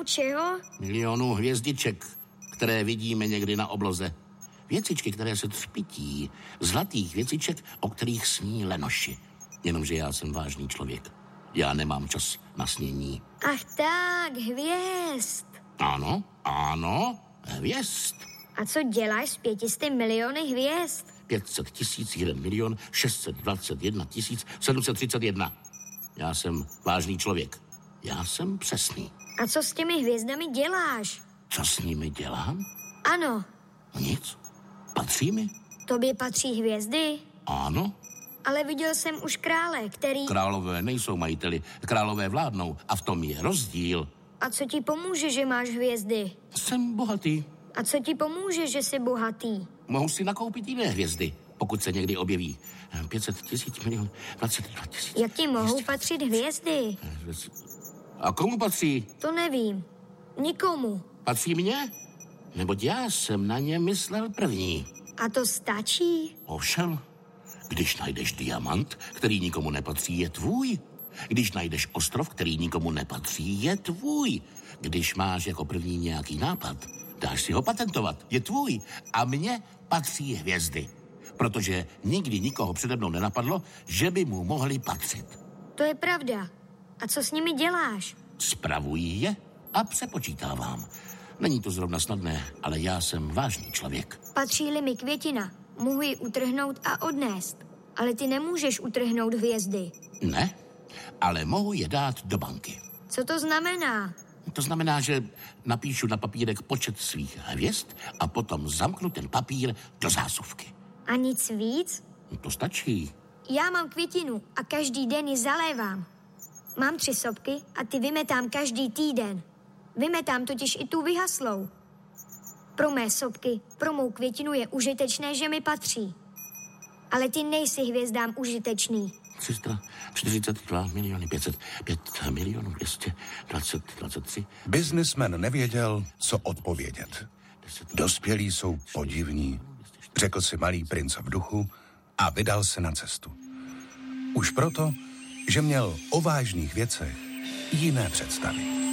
čeho? Milionů hvězdiček, které vidíme někdy na obloze. Věcičky, které se třpití. Zlatých věciček, o kterých sní lenoši. Jenomže já jsem vážný člověk. Já nemám čas na snění. Ach tak, hvězd. Ano, hvězd. A co děláš s 500 miliony hvězd? 500 tisíc, 1 milion, 621 731. Já jsem vážný člověk. Já jsem přesný. A co s těmi hvězdami děláš? Co s nimi dělám? Ano. Nic. Patří mi? Tobě patří hvězdy? Ano. Ale viděl jsem už krále, který... Králové nejsou majiteli, králové vládnou a v tom je rozdíl. A co ti pomůže, že máš hvězdy? Jsem bohatý. A co ti pomůže, že jsi bohatý? Mohu si nakoupit jiné hvězdy, pokud se někdy objeví. 500 tisíc, milion, 22 tisíc. Jak ti mohou patřit hvězdy? A komu patří? To nevím. Nikomu. Patří mně? Neboť já jsem na ně myslel první. A to stačí? Ovšem, když najdeš diamant, který nikomu nepatří, je tvůj. Když najdeš ostrov, který nikomu nepatří, je tvůj. Když máš jako první nějaký nápad, dáš si ho patentovat, je tvůj. A mně patří hvězdy. Protože nikdy nikoho přede mnou nenapadlo, že by mu mohly patřit. To je pravda. A co s nimi děláš? Spravuji je a přepočítávám. Není to zrovna snadné, ale já jsem vážný člověk. Patří-li mi květina, mohu ji utrhnout a odnést. Ale ty nemůžeš utrhnout hvězdy. Ne, ale mohu je dát do banky. Co to znamená? To znamená, že napíšu na papírek počet svých hvězd a potom zamknu ten papír do zásuvky. A nic víc? To stačí. Já mám květinu a každý den ji zalévám. Mám 3 sopky a ty vymetám každý týden. Vymetám totiž i tu vyhaslou. Pro mé sopky, pro mou květinu je užitečné, že mi patří. Ale ty nejsi hvězdám užitečný. 342 miliony 505 milionů 223. Biznismen nevěděl, co odpovědět. Dospělí jsou podivní, řekl si malý princ v duchu a vydal se na cestu. Už proto, že měl o vážných věcech jiné představy.